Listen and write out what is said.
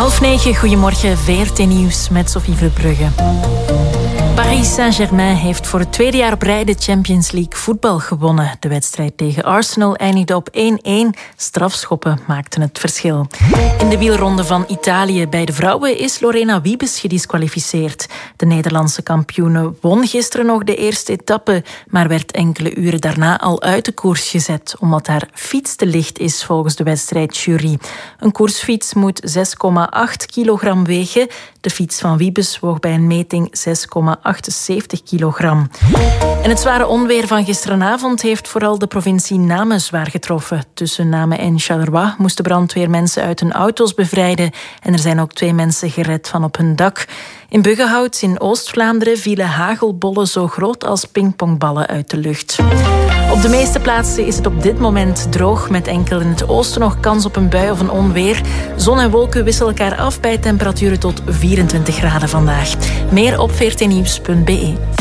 8:30, goedemorgen, VRT Nieuws met Sophie Verbrugge. Paris Saint-Germain heeft voor het tweede jaar op rij de Champions League voetbal gewonnen. De wedstrijd tegen Arsenal eindigde op 1-1. Strafschoppen maakten het verschil. In de wielronde van Italië bij de vrouwen is Lorena Wiebes gedisqualificeerd. De Nederlandse kampioene won gisteren nog de eerste etappe, maar werd enkele uren daarna al uit de koers gezet, omdat haar fiets te licht is volgens de wedstrijdjury. Een koersfiets moet 6,8 kilogram wegen. De fiets van Wiebes woog bij een meting 6,78 kilogram. En het zware onweer van gisteravond heeft vooral de provincie Namen zwaar getroffen. Tussen Namen en Charleroi moesten brandweer mensen uit hun auto's bevrijden en er zijn ook 2 mensen gered van op hun dak. In Buggenhout in Oost-Vlaanderen vielen hagelbollen zo groot als pingpongballen uit de lucht. Op de meeste plaatsen is het op dit moment droog, met enkel in het oosten nog kans op een bui of een onweer. Zon en wolken wisselen elkaar af bij temperaturen tot 24 graden vandaag. Meer op vrtnieuws.be.